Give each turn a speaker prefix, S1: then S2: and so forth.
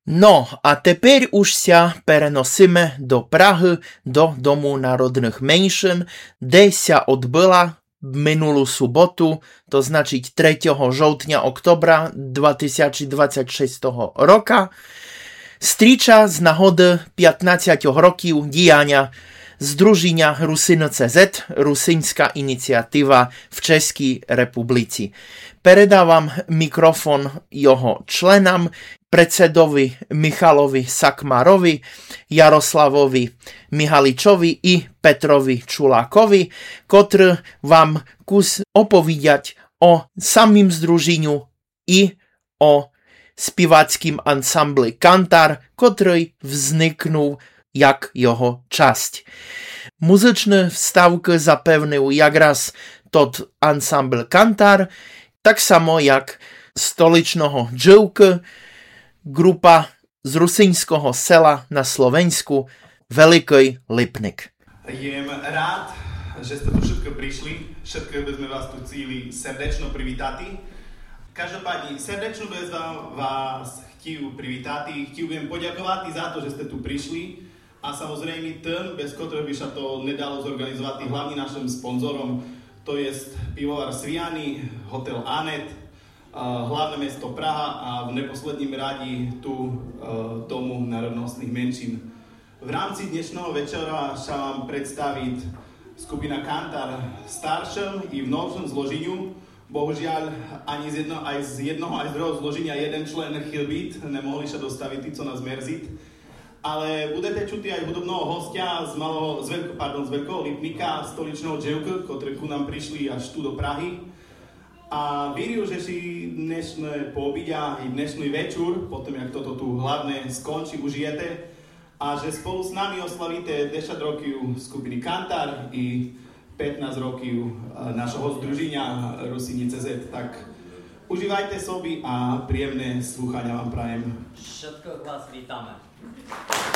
S1: No a tepер už sa переносимо do Prahy, do Domu národných menšín, kde sa odbyla minulú sobotu, to značiť 3. žoutňa oktobra 2026 roka, striča z nahody 15 rokів діяння Združenia Rusino.cz, Rusínská iniciatíva v Českej republici. Peredávam mikrofon jeho členám, predsedovi Michalovi Sakmarovi, Jaroslavovi Mihaličovi i Petrovi Čulákovi, ktorí vám kus opovídať o samým združeniu i o spievackým ansambli Kantar, ktorý vzniknul jak jeho časť. Muzyczne wstawki zapewnił jak raz tot ansambl Kantar, tak samo jak stolicznego Dżywky, grupa z rusínskeho sela na Slovensku Veľký Lipnik.
S2: Jem rád, že ste tu všetko prišli, všetko by sme vás tu chceli srdečno privítati. Každopádne srdečno by vás chcel privítati, chcel by poďakovať za to, že ste tu prišli. A samozrejme ten, bez ktorého by sa to nedalo zorganizovať, hlavne našim sponzorom, to je pivovar Sviany, hotel Anet, hlavné mesto Praha a v neposledním radi tu Domu národnostných menšín. V rámci dnešného večera sa vám predstaviť skupina Kantar v staršom i v novšom zloženiu. Bohužiaľ, ani z jednoho aj z druhého zloženia jeden člen chýl byť, nemohli sa dostaviť tí, co nás merzit. Ale budete čuti aj hudobného hostia z Veľkého Lipnika, stoličného Dživky, ktorí ku nám prišli až tu do Prahy. A víril, že si dnešné poobidia i dnešný večer, potom jak toto tu hlavne skončí, užijete a že spolu s nami oslavíte 10 rokov skupiny Kantar i 15 rokov našho združenia Rusini.cz. Tak užívajte sobi a príjemné slúchania vám prajem.
S3: Všetko vás vítame.